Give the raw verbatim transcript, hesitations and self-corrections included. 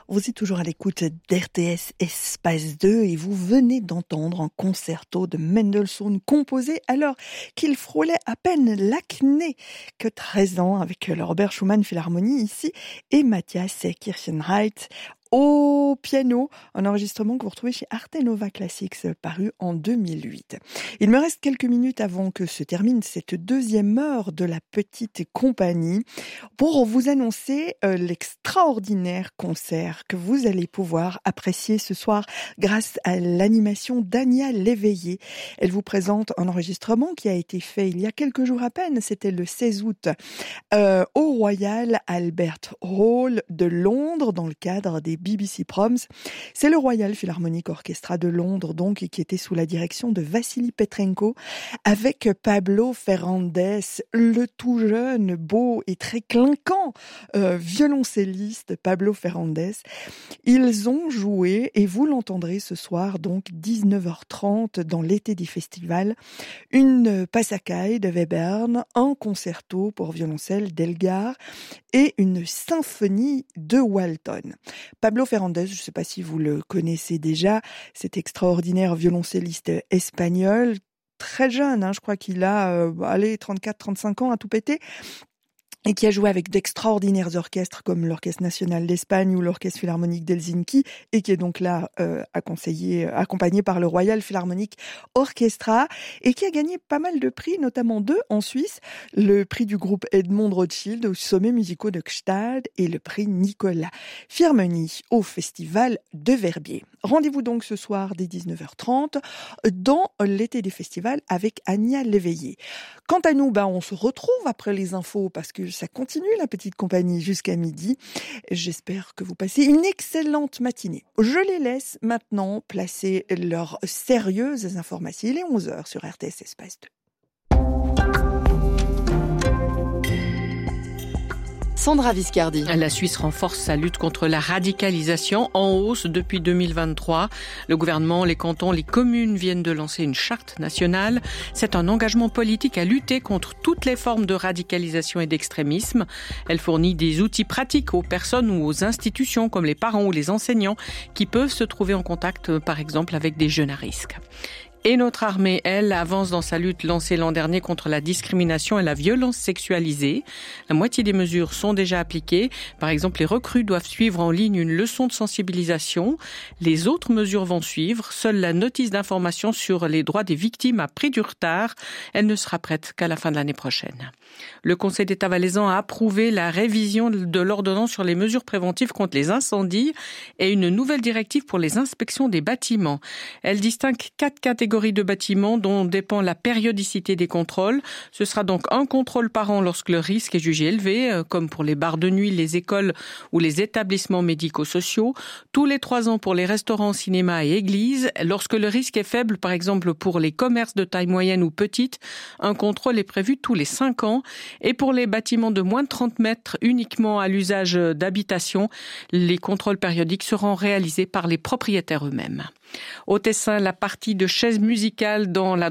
Vous êtes toujours à l'écoute d'R T S Espace deux et vous venez d'entendre un concerto de Mendelssohn composé alors qu'il frôlait à peine l'acné, que treize ans, avec le Robert Schumann Philharmonie ici et Matthias Kirchenreit au piano, un enregistrement que vous retrouvez chez Arte Nova Classics, paru en deux mille huit. Il me reste quelques minutes avant que se termine cette deuxième heure de la petite compagnie pour vous annoncer euh, l'extraordinaire concert que vous allez pouvoir apprécier ce soir grâce à l'animation d'Ania Léveillé. Elle vous présente un enregistrement qui a été fait il y a quelques jours à peine, c'était le seize août, euh, au Royal Albert Hall de Londres, dans le cadre des B B C Proms. C'est le Royal Philharmonic Orchestra de Londres, donc, qui était sous la direction de Vassili Petrenko, avec Pablo Ferrandez, le tout jeune, beau et très clinquant euh, violoncelliste Pablo Ferrandez. Ils ont joué, et vous l'entendrez ce soir, donc dix-neuf heures trente, dans l'été des festivals, une Passacaglie de Webern, un concerto pour violoncelle d'Elgar et une symphonie de Walton. Pablo Ferrandez, je ne sais pas si vous le connaissez déjà, cet extraordinaire violoncelliste espagnol, très jeune, hein, je crois qu'il a euh, allez, trente-quatre trente-cinq ans à tout péter, et qui a joué avec d'extraordinaires orchestres comme l'Orchestre National d'Espagne ou l'Orchestre Philharmonique d'Helsinki, et qui est donc là euh, accompagné par le Royal Philharmonic Orchestra, et qui a gagné pas mal de prix, notamment deux en Suisse, le prix du groupe Edmond Rothschild aux sommets musicaux de Gstaad et le prix Nicolas Firmenich au Festival de Verbier. Rendez-vous donc ce soir dès dix-neuf heures trente dans l'été des festivals avec Ania Léveillé. Quant à nous, bah, on se retrouve après les infos parce que ça continue la petite compagnie jusqu'à midi. J'espère que vous passez une excellente matinée. Je les laisse maintenant placer leurs sérieuses informations. Il est onze heures sur R T S Espace deux. Sandra Viscardi. La Suisse renforce sa lutte contre la radicalisation, en hausse depuis deux mille vingt-trois. Le gouvernement, les cantons, les communes viennent de lancer une charte nationale. C'est un engagement politique à lutter contre toutes les formes de radicalisation et d'extrémisme. Elle fournit des outils pratiques aux personnes ou aux institutions comme les parents ou les enseignants qui peuvent se trouver en contact, par exemple, avec des jeunes à risque. Et notre armée, elle, avance dans sa lutte lancée l'an dernier contre la discrimination et la violence sexualisée. La moitié des mesures sont déjà appliquées. Par exemple, les recrues doivent suivre en ligne une leçon de sensibilisation. Les autres mesures vont suivre. Seule la notice d'information sur les droits des victimes a pris du retard. Elle ne sera prête qu'à la fin de l'année prochaine. Le Conseil d'État valaisan a approuvé la révision de l'ordonnance sur les mesures préventives contre les incendies et une nouvelle directive pour les inspections des bâtiments. Elle distingue quatre catégories de bâtiments dont dépend la périodicité des contrôles. Ce sera donc un contrôle par an lorsque le risque est jugé élevé, comme pour les bars de nuit, les écoles ou les établissements médico-sociaux. Tous les trois ans pour les restaurants, cinémas et églises. Lorsque le risque est faible, par exemple pour les commerces de taille moyenne ou petite, un contrôle est prévu tous les cinq ans. Et pour les bâtiments de moins de trente mètres uniquement à l'usage d'habitation, les contrôles périodiques seront réalisés par les propriétaires eux-mêmes. Au Tessin, la partie de chaises musicales dans la